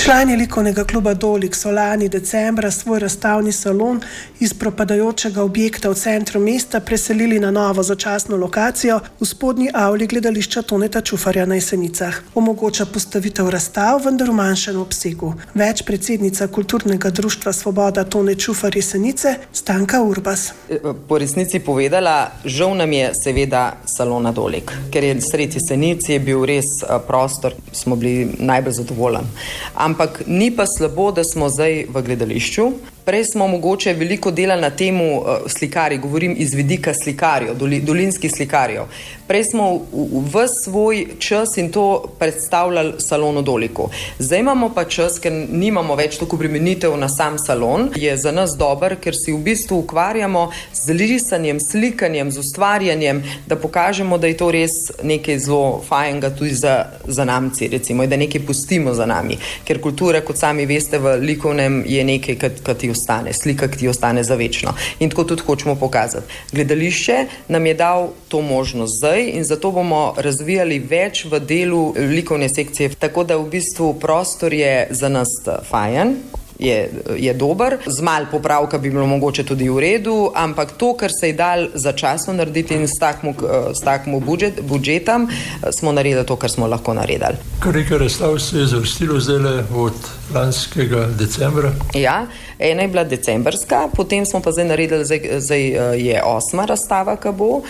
Člani likovnega kluba Dolik so lani decembra svoj razstavni salon iz propadajočega objekta v centru mesta preselili na novo začasno lokacijo v spodnji avli gledališča Toneta Čufarja na Jesenicah. Omogoča postavitev razstav, vendar v manjšem obsegu. Več predsednica Kulturnega društva Svoboda Tone Čufar Jesenice, Stanka Urbas. Po resnici povedala, žal nam je seveda salona Dolik, ker je sredi Jesenic je bil res prostor, smo bili najbolj zadovoljni. Ampak ni pa slabo, da smo zdaj v gledališču. Prej smo mogoče veliko delali na temu slikari, govorim iz vidika slikarjev, dolinskih slikarjev. Prej smo v svoj čas in to predstavljali salonu Doliku. Zdaj imamo pa čas, ker nimamo več toliko obremenitev na sam salon. Je za nas dober, ker si v bistvu ukvarjamo z risanjem, slikanjem, z ustvarjanjem, da pokažemo, da je to res nekaj zelo fajnega tudi za namci, recimo, da nekaj pustimo za nami. Ker kultura, kot sami veste, v likovnem je nekaj, kar ti ostane, slika, ki ti ostane za večno. In tako tudi hočemo pokazati. Gledališče nam je dal to možnost zdaj in zato bomo razvijali več v delu likovne sekcije. Tako da v bistvu prostor je za nas fajen, je dober. Z malo popravka bi bilo mogoče tudi v redu, ampak to, kar se je dal začasno narediti in s takmu budžetom, smo naredili to, kar smo lahko naredili. Kar nekaj razstav se je zavrstilo zdaj od lanskega decembra. Ja, ena je bila decembrska, potem smo pa zdaj naredili, zdaj je 8. razstava, ki bo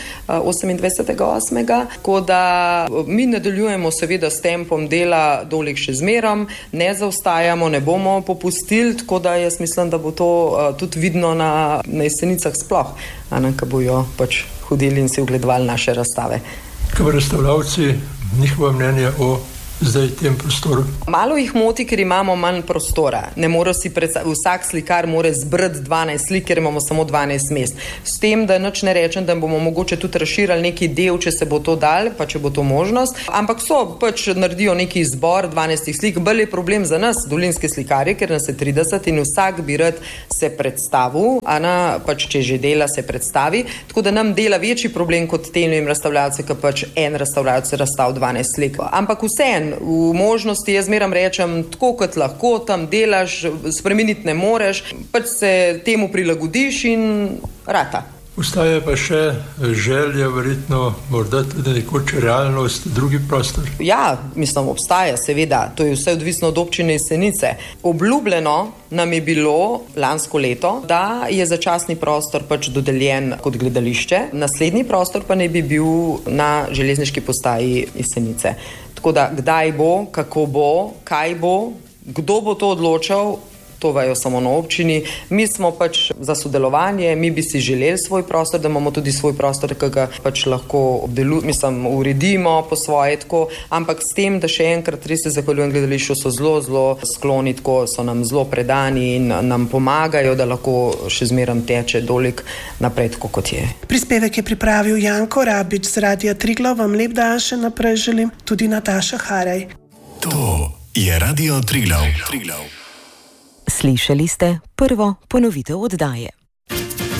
28.8. Tako da mi nadaljujemo seveda s tempom dela Dolik še zmerom, ne zaostajamo, ne bomo popustili, tako da jaz mislim, da bo to tudi vidno na Jesenicah sploh, ko bojo pač hodili in si ogledovali naše razstave. Kaj razstavljavci, njihova mnenja o zdaj tem prostoru? Malo jih moti, ker imamo manj prostora. Ne more si vsak slikar more zbrati 12 slik, ker imamo samo 12 mest. S tem, da nič ne rečem, da bomo mogoče tudi razširali neki del, če se bo to dal, pa če bo to možnost. Ampak pač naredijo neki izbor 12 slik. Bolj je problem za nas, dolinske slikarje, ker nas je 30 in vsak bi rad se predstavil, pač če že dela, se predstavi. Tako da nam dela večji problem kot tem razstavljalce, ki pač en razstavljalec razstav 12 slik. Ampak vseeno, v možnosti jaz zmeram rečem, tako kot lahko tam delaš, spremeniti ne moreš, pač se temu prilagodiš in rata. Ostaja pa še želja, verjetno morda tudi nekoč realnost, drugi prostor? Ja, mislim, obstaja, seveda. To je vse odvisno od občine Jesenice. Obljubljeno nam je bilo lansko leto, da je začasni prostor pač dodeljen kot gledališče. Naslednji prostor pa naj bi bil na železniški postaji Jesenice. Tako da kdaj bo, kako bo, kaj bo, kdo bo to odločal, to vajo samo na občini. Mi smo pač za sodelovanje, mi bi si želeli svoj prostor, da imamo tudi svoj prostor, ki ga pač lahko uredimo po svoje tako, ampak s tem, da še enkrat res se zahvaljujem gledališču, so zelo skloni, tako so nam zelo predani in nam pomagajo, da lahko še zmeram teče Dolik naprej, tako kot je. Prispevek je pripravil Janko Rabič z Radia Triglav. Vam lep dan še naprej želim, tudi Nataša Haraj. To je Radio Triglav. Slišali ste prvo ponovitev oddaje.